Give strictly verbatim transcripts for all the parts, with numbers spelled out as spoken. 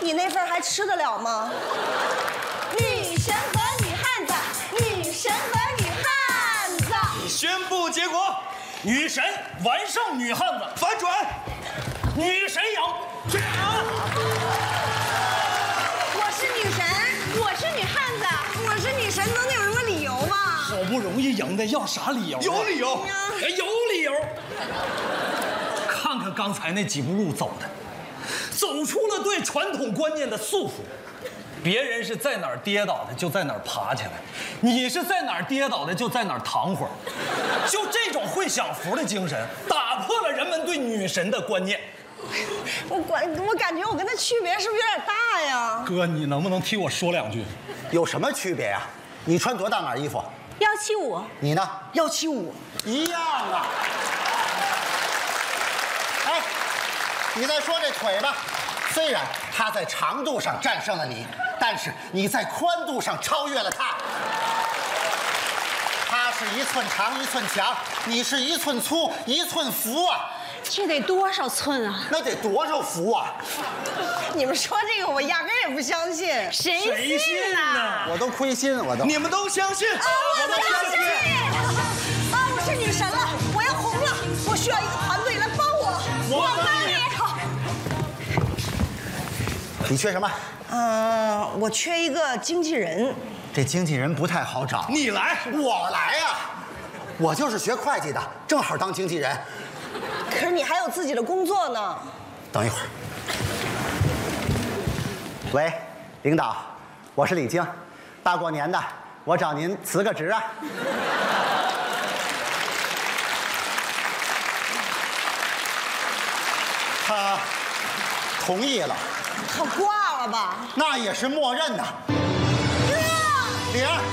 你那份还吃得了吗？女神和女汉子，女神和女汉子。 宣布结果，女神完胜女汉子，反转，女神赢。去啊！ 我是女神，我是女汉子，我是女神，能有什么理由吗？ 好不容易赢的，要啥理由、啊？ 有理由， 有理由。看看刚才那几步路走的，走出了对传统观念的束缚。别人是在哪儿跌倒的就在哪儿爬起来，你是在哪儿跌倒的就在哪儿躺会儿。就这种会享福的精神，打破了人们对女神的观念。 我感我感觉我跟他区别是不是有点大呀？ 哥，你能不能替我说两句？ 有什么区别呀、啊？你穿多大码衣服？ 幺七五。 你呢？ 幺七五。 一样啊。哎，你再说这腿吧，虽然他在长度上战胜了你，但是你在宽度上超越了他。他是一寸长一寸强，你是一寸粗一寸浮啊。 这得多少寸啊？ 那得多少伏啊！ 你们说这个，我压根也不相信。 谁谁信呢？ 我都亏心，我都。 你们都相信？ 啊，我都相信。啊，我是女神了，我要红了，我需要一个团队来帮我。 我帮你。好。 你缺什么？ 嗯、呃，我缺一个经纪人。 这经纪人不太好找。 你来， 我来呀、啊！我就是学会计的，正好当经纪人。 可是你还有自己的工作呢。 等一会儿。喂，领导，我是李菁，大过年的，我找您辞个职啊。他同意了。 他挂了吧？ 那也是默认的。 哥， 玲儿，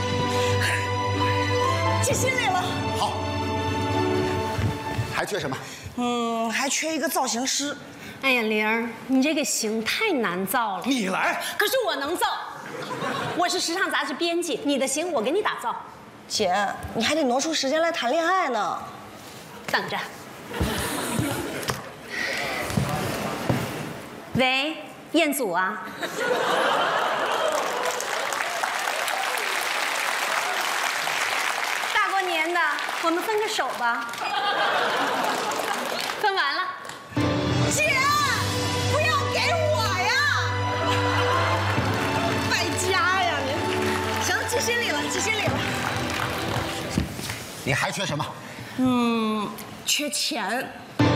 记心里了。 好。还缺什么？ 嗯，还缺一个造型师。 哎呀，玲儿，你这个型太难造了。 你来。 可是我能造，我是时尚杂志编辑，你的型我给你打造。 姐，你还得挪出时间来谈恋爱呢。 等着。喂，彦祖啊。大过年的，我们分个手吧。分完了。 姐，不要给我呀！败家呀你！行，记心里了，记心里了。 你还缺什么？ 嗯，缺钱。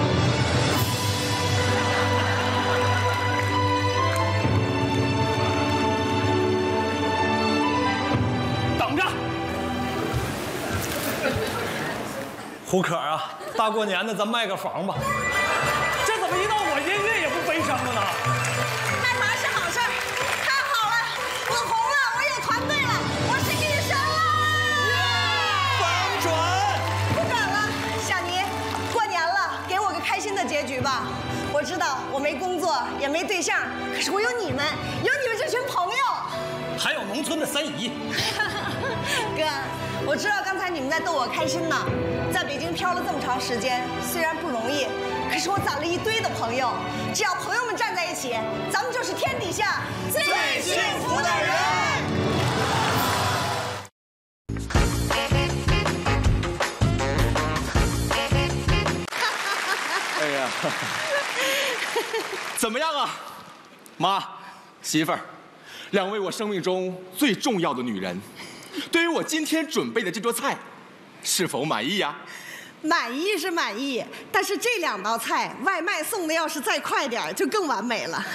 等着。胡可啊，大过年的，咱卖个房吧。这怎么一到我音乐也不悲伤了呢？ 卖房是好事儿，太好了，我红了，我有团队了，我是女神了！ 反转！ 不管了，小妮，过年了，给我个开心的结局吧。我知道我没工作，也没对象，可是我有你们，有你们这群朋友。 还有农村的三姨。 哥，我知道刚才你们在逗我开心呢。在北京漂了这么长时间，虽然不容易，可是我攒了一堆的朋友。只要朋友们站在一起，咱们就是天底下最幸福的人。 哎呀，怎么样啊，妈，媳妇儿，两位我生命中最重要的女人，对于我今天准备的这桌菜，是否满意呀？ 满意是满意，但是这两道菜外卖送的要是再快点，就更完美了。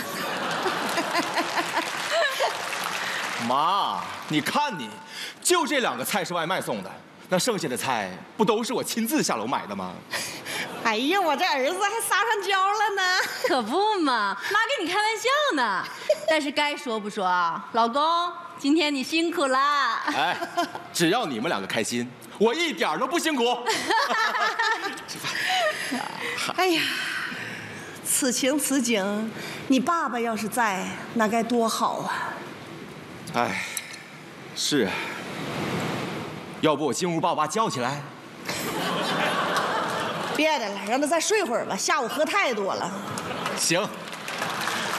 妈，你看你，就这两个菜是外卖送的，那剩下的菜不都是我亲自下楼买的吗？ 哎呀，我这儿子还撒上娇了呢。 可不嘛，妈跟你开玩笑呢。但是该说不说啊，老公，今天你辛苦啦。 哎，只要你们两个开心，我一点都不辛苦。吃饭。 哎呀，此情此景，你爸爸要是在，那该多好啊！ 哎，是啊。要不我进屋把我爸叫起来？ 别的了，让他再睡会儿吧，下午喝太多了。 行，